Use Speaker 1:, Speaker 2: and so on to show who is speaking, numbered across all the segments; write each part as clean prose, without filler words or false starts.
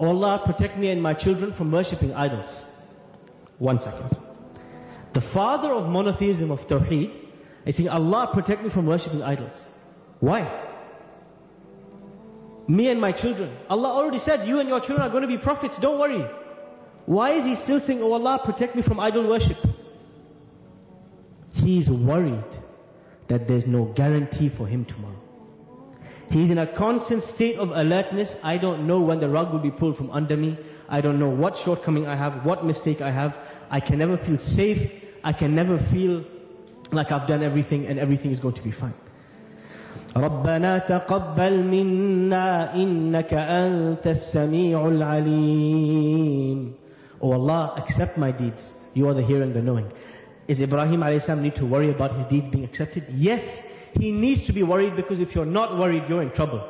Speaker 1: Oh Allah, protect me and my children from worshipping idols. 1 second. The father of monotheism, of Tawheed, is saying, Allah, protect me from worshipping idols. Why? Me and my children. Allah already said, you and your children are going to be prophets, don't worry. Why is he still saying, oh Allah, protect me from idol worship? He's worried that there's no guarantee for him tomorrow. He's in a constant state of alertness. I don't know when the rug will be pulled from under me. I don't know what shortcoming I have, what mistake I have. I can never feel safe. I can never feel like I've done everything and everything is going to be fine. رَبَّنَا تَقَبَّلْ مِنَّا إِنَّكَ أَنْتَ السَّمِيعُ الْعَلِيمُ. Oh Allah, accept my deeds. You are the hearer and the knowing. Is Ibrahim a.s. need to worry about his deeds being accepted? Yes, he needs to be worried, because if you're not worried, you're in trouble.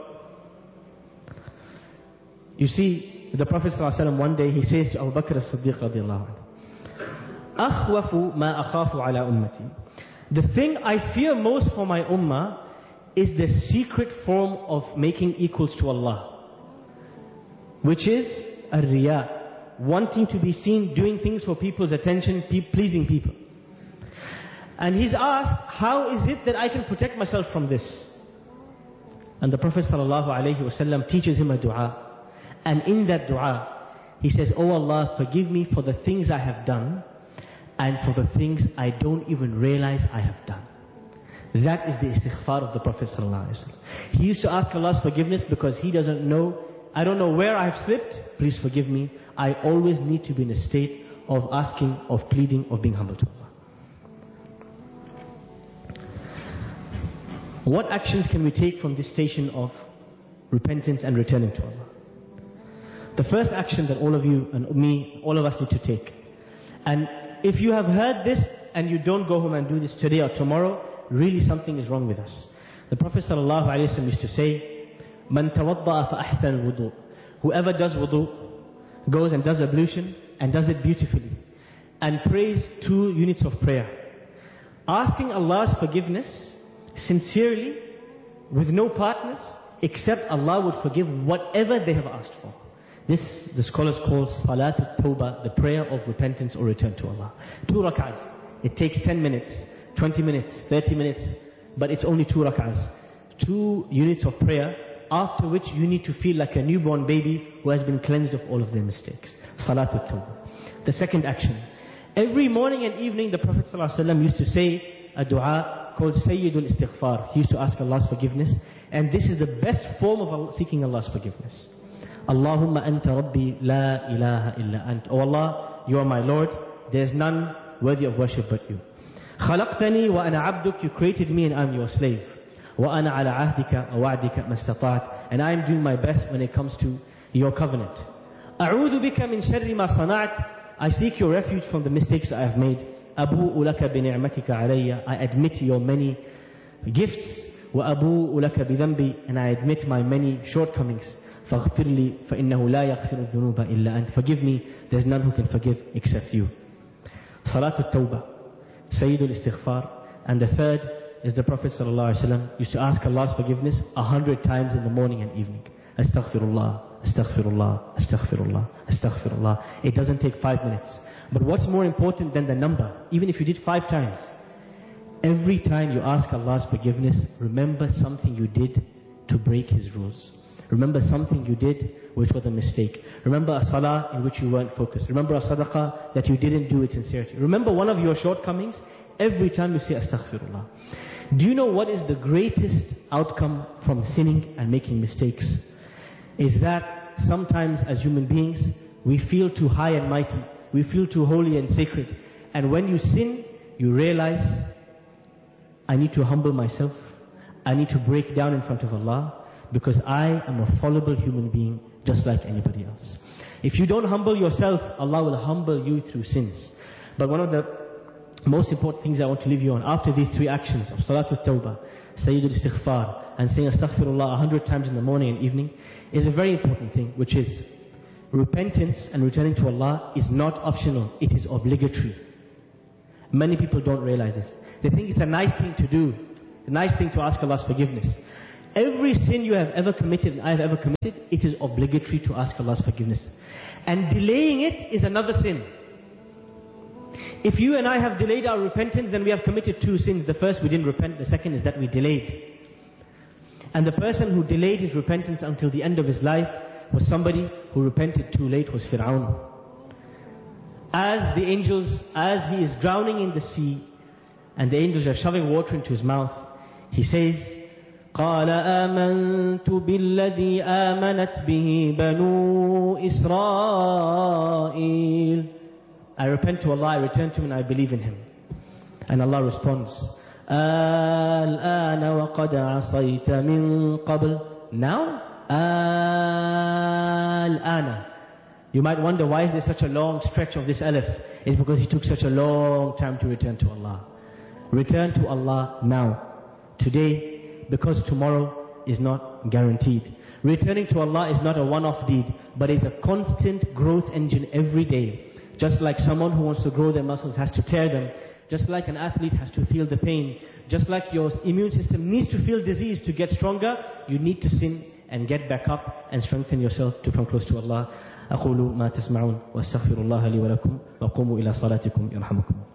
Speaker 1: You see, the Prophet ﷺ one day, he says to Abu Bakr as-Siddiq radiallahu anhu, أَخْوَفُ مَا أَخَافُ عَلَى أُمَّتِي. The thing I fear most for my ummah is the secret form of making equals to Allah, which is ar-riya, wanting to be seen, doing things for people's attention, pleasing people. And he's asked, how is it that I can protect myself from this? And the Prophet ﷺ teaches him a dua. And in that dua, he says, oh Allah, forgive me for the things I have done and for the things I don't even realize I have done. That is the istighfar of the Prophet ﷺ. He used to ask Allah's forgiveness because he doesn't know, I don't know where I have slipped, please forgive me. I always need to be in a state of asking, of pleading, of being humble to Allah. What actions can we take from this station of repentance and returning to Allah? The first action that all of you and me, all of us need to take. And if you have heard this and you don't go home and do this today or tomorrow, really something is wrong with us. The Prophet ﷺ used to say, مَنْ تَوَضَّأَ فَأَحْسَنَ الْوُضُوء. Whoever does wudu, goes and does ablution and does it beautifully and prays 2 units of prayer, asking Allah's forgiveness sincerely, with no partners, except Allah would forgive whatever they have asked for. This the scholars call Salatul Tawbah, the prayer of repentance or return to Allah. 2 rak'ahs. It takes 10 minutes, 20 minutes, 30 minutes, but it's only 2 rak'ahs. 2 units of prayer, after which you need to feel like a newborn baby who has been cleansed of all of their mistakes. Salatul Tawbah. The second action. Every morning and evening the Prophet ﷺ used to say a dua called Sayyidul Istighfar. He used to ask Allah's forgiveness, and this is the best form of seeking Allah's forgiveness. Allahumma anta rabbi la ilaha illa ant. Oh Allah, you are my Lord, there is none worthy of worship but you. Khalaqtani wa ana abduk. You created me and I am your slave. Wa ana ala ahdika wa wa'dika mastata'at. And I am doing my best when it comes to your covenant. A'udhu bika min sharri ma sana'at. I seek your refuge from the mistakes I have made. Abu'u laka bi ni'matika alayya. I admit your many gifts. Wa abu'u laka bi dhanbi. And I admit my many shortcomings. فاغفر لي فإنه لا يغفر الذنوب إلا أنت. Forgive me, there's none who can forgive except you. Salatul Tawbah, Sayyidul Istighfar. And the third is the Prophet ﷺ used to ask Allah's forgiveness 100 times in the morning and evening. Astaghfirullah, Astaghfirullah, Astaghfirullah, Astaghfirullah. It doesn't take 5 minutes. But what's more important than the number, even if you did 5 times, every time you ask Allah's forgiveness, remember something you did to break His rules. Remember something you did which was a mistake. Remember a salah in which you weren't focused. Remember a sadaqah that you didn't do with sincerity. Remember one of your shortcomings every time you say Astaghfirullah. Do you know what is the greatest outcome from sinning and making mistakes? Is that sometimes as human beings, we feel too high and mighty. We feel too holy and sacred. And when you sin, you realize, I need to humble myself. I need to break down in front of Allah. Because I am a fallible human being just like anybody else. If you don't humble yourself, Allah will humble you through sins. But one of the most important things I want to leave you on, after these 3 actions of Salatul Tawbah, Sayyidul Istighfar, and saying Astaghfirullah 100 times in the morning and evening, is a very important thing, which is repentance and returning to Allah is not optional, it is obligatory. Many people don't realize this. They think it's a nice thing to do, a nice thing to ask Allah's forgiveness. Every sin you have ever committed and I have ever committed, it is obligatory to ask Allah's forgiveness. And delaying it is another sin. If you and I have delayed our repentance, then we have committed two sins. The first, we didn't repent. The second is that we delayed. And the person who delayed his repentance until the end of his life was somebody who repented too late, was Fir'aun. As the angels, as he is drowning in the sea, and the angels are shoving water into his mouth, he says, قَالَ آمَنْتُ بِالَّذِي آمَنَتْ بِهِ بَنُو إِسْرَائِيلِ. I repent to Allah, I return to Him, and I believe in Him. And Allah responds, الآن وقد عصيت من قبل. Now? الآن. You might wonder, why is there such a long stretch of this alif? It's because he took such a long time to return to Allah. Return to Allah now. Today, because tomorrow is not guaranteed. Returning to Allah is not a one-off deed, but is a constant growth engine every day. Just like someone who wants to grow their muscles has to tear them, just like an athlete has to feel the pain, just like your immune system needs to feel disease to get stronger, you need to sin and get back up and strengthen yourself to come close to Allah. أقول ما تسمعون وأستغفر الله لي ولكم وقوموا إلى صلاتكم يرحمكم.